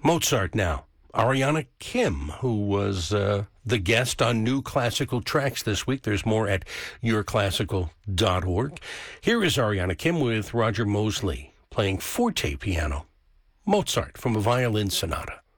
Mozart now. Ariana Kim, who was the guest on New Classical Tracks this week. There's more at yourclassical.org. Here is Ariana Kim with Roger Mosley playing forte piano. Mozart from a violin sonata.